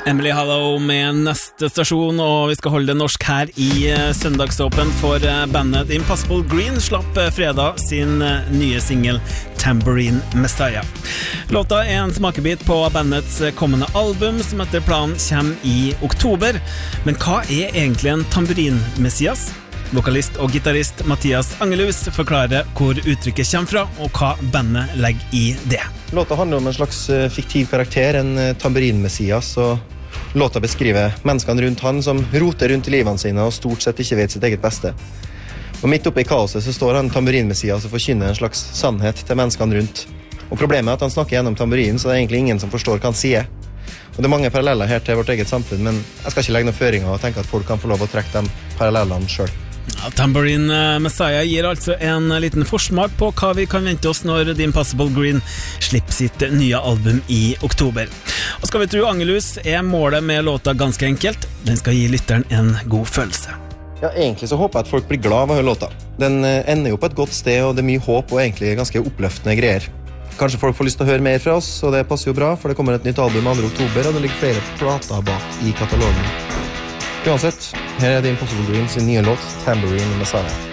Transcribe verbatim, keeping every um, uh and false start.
Emily Hallow med neste stasjon, og vi skal holde det norsk her i søndagsåpen for bandet Impossible Green slapp fredag sin nye single Tambourine Messiah. Låta er en smakebit på bandets kommende album som etter planen kommer i oktober. Men hva er egentlig en tamburin-messias? Vokalist og gitarist Mathias Angelus forklarer hvor uttrykket kommer fra og hva bandet legger i det. Låta handler om en slags fiktiv karakter, en tamburin-messias, og låta beskriver menneskene rundt han som roter rundt i livene sine og stort sett ikke vet sitt eget beste. Og midt oppe i kaoset så står han tamburin-messias og forkynner en slags sannhet til menneskene rundt. Og problemet er at han snakker gjennom tamburinen, så det er egentlig ingen som forstår hva han sier. Og det er mange paralleller her til vårt eget samfunn, men jeg skal ikke legge noen føringer og tenke at folk kan få lov å trekke de parallellene selv. Ja, Tambourine Messiah gir altså en liten forsmak på hva vi kan vente oss når The Impossible Green slipper sitt nye album i oktober. Og skal vi tro Angelus er målet med låta ganske enkelt. Den skal gi lytteren en god følelse. Ja, egentlig så håper jeg at folk blir glad av å høre låta. Den ender jo på et godt sted, og det er mye håp og egentlig ganske oppløftende greier. Kanskje folk får lyst til å høre mer fra oss, og det passer jo bra, for det kommer et nytt album andre oktober, og det ligger flere plater bak i katalogen. Uansett, her er The Impossible Green sin nye låt Tambourine Messiah.